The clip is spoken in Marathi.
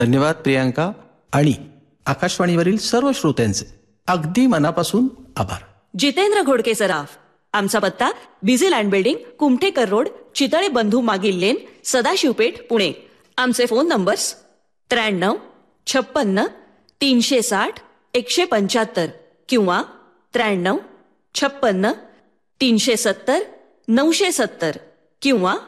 धन्यवाद प्रियांका. आणि आकाशवाणीवरील सर्व श्रोत्यांचे अगदी मनापासून आभार. जितेंद्र घोडके सराफ. आमचा पत्ता busy land building, Kumthekar road, Chitale बंधू मागील लेन, सदाशिवपेठ, पुणे. आमचे फोन नंबर्स 93 56 360 175 किंवा 93 56 370 970 किंवा